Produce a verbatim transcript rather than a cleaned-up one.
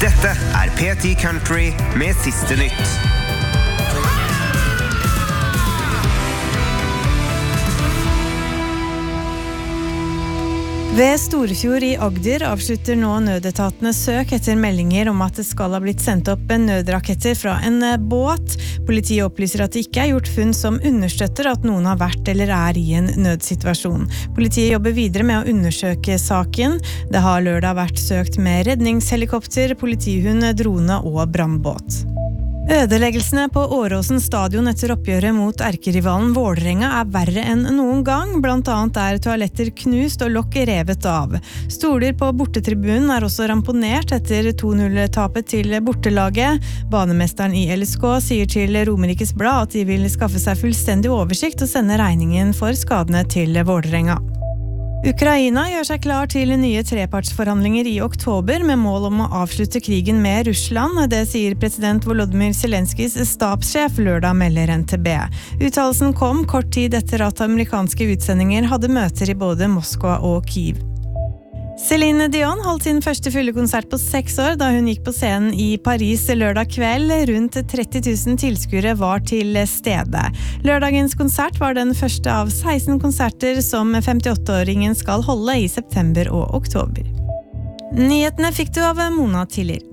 Dette er P ti Country med siste nytt. Ved Storefjord i Agder avslutter nå nødetatene søk etter meldinger om at det skal ha blitt sendt opp nødraketter fra en båt. Politiet opplyser at det ikke er gjort funn som understøtter at noen har vært eller er i en nødsituasjon. Politiet jobber videre med å undersøke saken. Det har lørdag vært søkt med redningshelikopter, politihund, drone og brannbåt. Ødeleggelsene på Åråsen stadion etter oppgjøret mot erkerivalen Vålerenga er verre enn noen gang. Blant annet er toaletter knust og lokk revet av. Stoler på bortetribunen er også ramponert etter to null-tapet til bortelaget. Banemesteren i L S K sier til Romerikes Blad at de vil skaffe seg fullstendig oversikt og sende regningen for skadene til Vålerenga. Ukraina gjør seg klar til nye trepartsforhandlinger i oktober med mål om å avslutte krigen med Russland. Det sier president Volodymyr Zelenskys stabssjef lørdag, melder N T B. Uttalelsen kom kort tid etter at amerikanske utsendinger hadde møter i både Moskva og Kyiv. Céline Dion holdt sin første fulle konsert på seks år da hun gikk på scenen i Paris lørdag kveld. Rundt tretti tusen tilskuere var til stede. Lørdagens konsert var den første av seksten konserter som femtiåtte-åringen skal holde i september og oktober. Nyhetene fikk du av Mona Tiller.